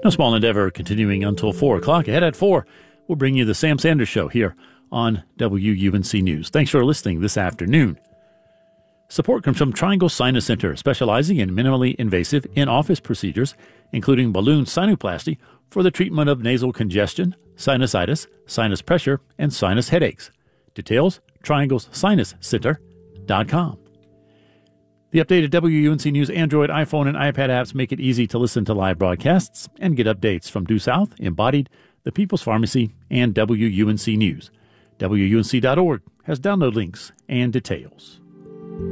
No Small Endeavor continuing until 4 o'clock. Ahead at 4, we'll bring you the Sam Sanders Show here on WUNC News. Thanks for listening this afternoon. Support comes from Triangle Sinus Center, specializing in minimally invasive in-office procedures, including balloon sinuplasty for the treatment of nasal congestion, sinusitis, sinus pressure, and sinus headaches. Details, trianglesinuscenter.com. The updated WUNC News Android, iPhone, and iPad apps make it easy to listen to live broadcasts and get updates from Due South, Embodied, The People's Pharmacy, and WUNC News. WUNC.org has download links and details.